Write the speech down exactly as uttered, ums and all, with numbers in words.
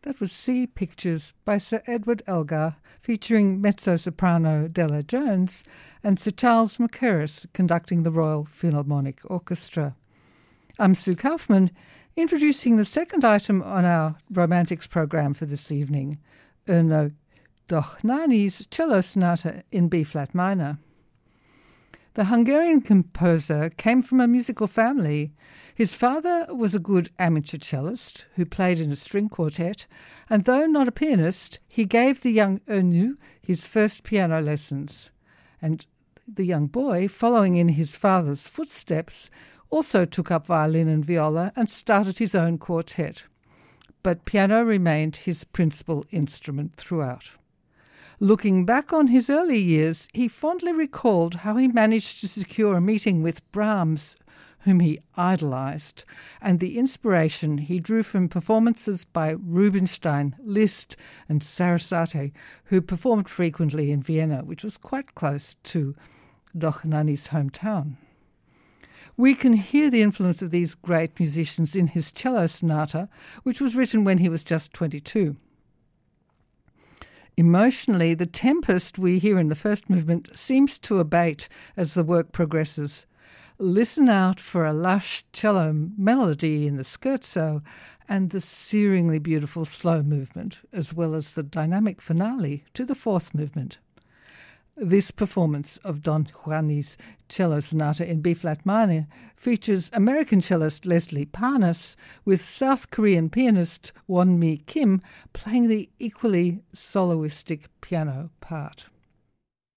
That was Sea Pictures by Sir Edward Elgar, featuring mezzo-soprano Della Jones and Sir Charles Mackerras conducting the Royal Philharmonic Orchestra. I'm Sue Kaufman, introducing the second item on our Romantics program for this evening, Erno Dohnány's Cello Sonata in B-flat minor. The Hungarian composer came from a musical family. His father was a good amateur cellist who played in a string quartet, and though not a pianist, he gave the young Erno his first piano lessons. And the young boy, following in his father's footsteps, also took up violin and viola and started his own quartet. But piano remained his principal instrument throughout. Looking back on his early years, he fondly recalled how he managed to secure a meeting with Brahms, whom he idolized, and the inspiration he drew from performances by Rubinstein, Liszt, and Sarasate, who performed frequently in Vienna, which was quite close to Dohnány's hometown. We can hear the influence of these great musicians in his cello sonata, which was written when he was just twenty-two. Emotionally, the tempest we hear in the first movement seems to abate as the work progresses. Listen out for a lush cello melody in the scherzo and the searingly beautiful slow movement, as well as the dynamic finale to the fourth movement. This performance of Dohnány's cello sonata in B-flat minor features American cellist Leslie Parnas with South Korean pianist Won Mi Kim playing the equally soloistic piano part.